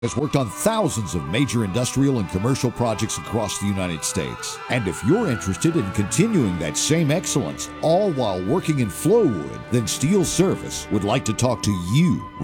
has worked on thousands of major industrial and commercial projects across the United States. And if you're interested in continuing that same excellence, all while working in Flowood, then Steel Service would like to talk to you